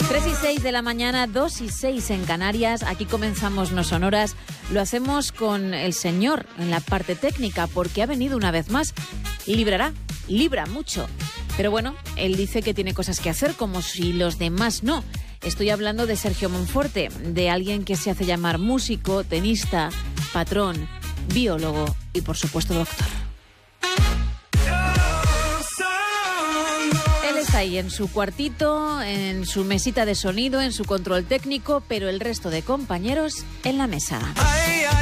3:06 de la mañana, 2:06 en Canarias. Aquí comenzamos No Sonoras. Lo hacemos con el señor en la parte técnica porque ha venido una vez más. Libra mucho. Pero bueno, él dice que tiene cosas que hacer como si los demás no. Estoy hablando de Sergio Monforte, de alguien que se hace llamar músico, tenista, patrón, biólogo y por supuesto doctor. Está ahí en su cuartito, en su mesita de sonido, en su control técnico, pero el resto de compañeros en la mesa.